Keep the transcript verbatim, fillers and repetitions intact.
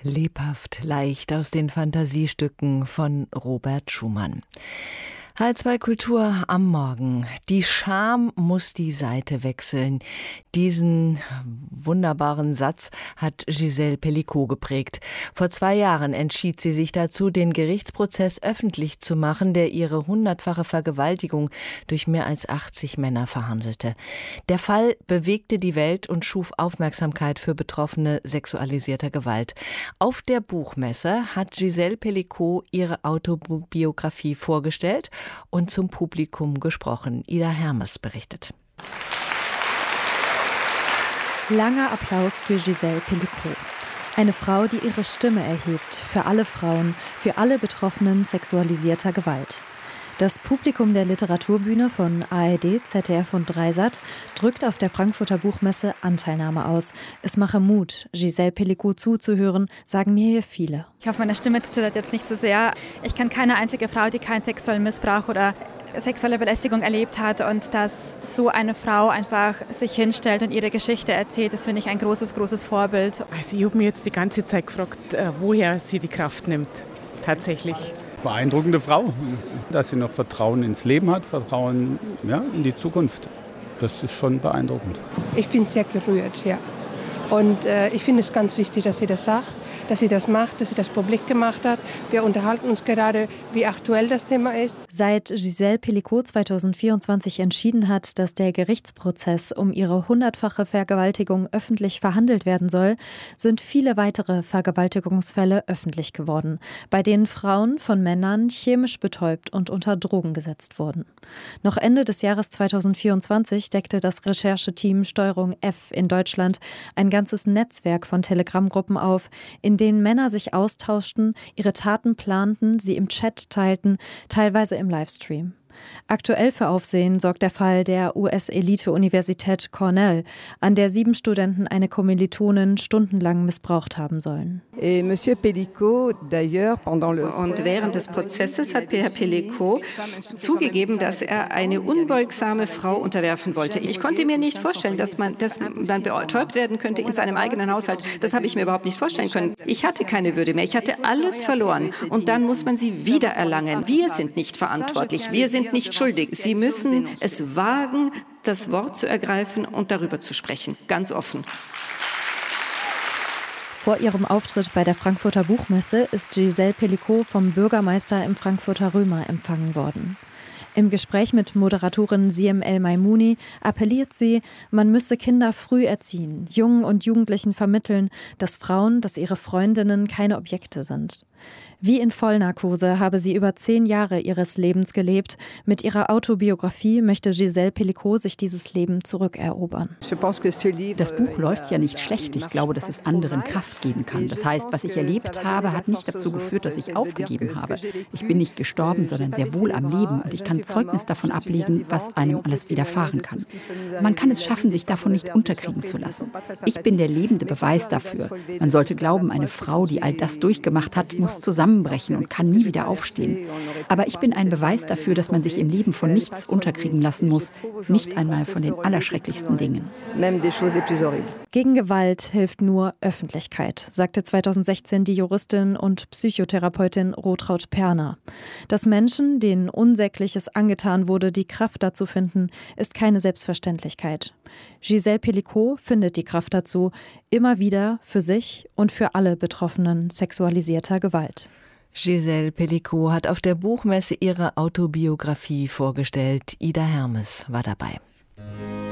Lebhaft, leicht aus den Fantasiestücken von Robert Schumann. H zwei Kultur am Morgen. Die Scham muss die Seite wechseln. Diesen wunderbaren Satz hat Gisèle Pelicot geprägt. Vor zwei Jahren entschied sie sich dazu, den Gerichtsprozess öffentlich zu machen, der ihre hundertfache Vergewaltigung durch mehr als achtzig Männer verhandelte. Der Fall bewegte die Welt und schuf Aufmerksamkeit für Betroffene sexualisierter Gewalt. Auf der Buchmesse hat Gisèle Pelicot ihre Autobiografie vorgestellt und zum Publikum gesprochen. Ida Hermes berichtet. Langer Applaus für Gisèle Pelicot. Eine Frau, die ihre Stimme erhebt für alle Frauen, für alle Betroffenen sexualisierter Gewalt. Das Publikum der Literaturbühne von A R D, Z D F und Dreisat drückt auf der Frankfurter Buchmesse Anteilnahme aus. Es mache Mut, Gisèle Pelicot zuzuhören, sagen mir hier viele. Ich hoffe, meine Stimme zittert jetzt nicht so sehr. Ich kenne keine einzige Frau, die keinen sexuellen Missbrauch oder sexuelle Belästigung erlebt hat, und dass so eine Frau einfach sich hinstellt und ihre Geschichte erzählt, das finde ich ein großes, großes Vorbild. Also ich habe mir jetzt die ganze Zeit gefragt, woher sie die Kraft nimmt, tatsächlich. Beeindruckende Frau, dass sie noch Vertrauen ins Leben hat, Vertrauen ja, in die Zukunft. Das ist schon beeindruckend. Ich bin sehr gerührt, ja. Und äh, ich finde es ganz wichtig, dass sie das sagt, dass sie das macht, dass sie das publik gemacht hat. Wir unterhalten uns gerade, wie aktuell das Thema ist. Seit Gisèle Pelicot zweitausendvierundzwanzig entschieden hat, dass der Gerichtsprozess um ihre hundertfache Vergewaltigung öffentlich verhandelt werden soll, sind viele weitere Vergewaltigungsfälle öffentlich geworden, bei denen Frauen von Männern chemisch betäubt und unter Drogen gesetzt wurden. Noch Ende des Jahres zweitausendvierundzwanzig deckte das Rechercheteam Steuerung F in Deutschland ein ganzes Netzwerk von Telegram-Gruppen auf, in denen Männer sich austauschten, ihre Taten planten, sie im Chat teilten, teilweise im Livestream. Aktuell für Aufsehen sorgt der Fall der U S-Elite-Universität Cornell, an der sieben Studenten eine Kommilitonin stundenlang missbraucht haben sollen. Und während des Prozesses hat Herr Pelicot zugegeben, dass er eine unbeugsame Frau unterwerfen wollte. Ich konnte mir nicht vorstellen, dass man, dass man betäubt werden könnte in seinem eigenen Haushalt. Das habe ich mir überhaupt nicht vorstellen können. Ich hatte keine Würde mehr. Ich hatte alles verloren. Und dann muss man sie wiedererlangen. Wir sind nicht verantwortlich. Wir sind nicht schuldig. Sie müssen es wagen, das Wort zu ergreifen und darüber zu sprechen. Ganz offen. Vor ihrem Auftritt bei der Frankfurter Buchmesse ist Gisèle Pelicot vom Bürgermeister im Frankfurter Römer empfangen worden. Im Gespräch mit Moderatorin Siem El-Maimouni appelliert sie, man müsse Kinder früh erziehen, Jungen und Jugendlichen vermitteln, dass Frauen, dass ihre Freundinnen keine Objekte sind. Wie in Vollnarkose habe sie über zehn Jahre ihres Lebens gelebt. Mit ihrer Autobiografie möchte Gisèle Pelicot sich dieses Leben zurückerobern. Das Buch läuft ja nicht schlecht. Ich glaube, dass es anderen Kraft geben kann. Das heißt, was ich erlebt habe, hat nicht dazu geführt, dass ich aufgegeben habe. Ich bin nicht gestorben, sondern sehr wohl am Leben. Und ich kann Zeugnis davon ablegen, was einem alles widerfahren kann. Man kann es schaffen, sich davon nicht unterkriegen zu lassen. Ich bin der lebende Beweis dafür. Man sollte glauben, eine Frau, die all das durchgemacht hat, muss zusammenbrechen und kann nie wieder aufstehen. Aber ich bin ein Beweis dafür, dass man sich im Leben von nichts unterkriegen lassen muss, nicht einmal von den allerschrecklichsten Dingen. Gegen Gewalt hilft nur Öffentlichkeit, sagte zweitausendsechzehn die Juristin und Psychotherapeutin Rotraud Perner. Dass Menschen, denen Unsägliches angetan wurde, die Kraft dazu finden, ist keine Selbstverständlichkeit. Gisèle Pelicot findet die Kraft dazu, immer wieder für sich und für alle Betroffenen sexualisierter Gewalt. Gisèle Pelicot hat auf der Buchmesse ihre Autobiografie vorgestellt. Ida Hermes war dabei.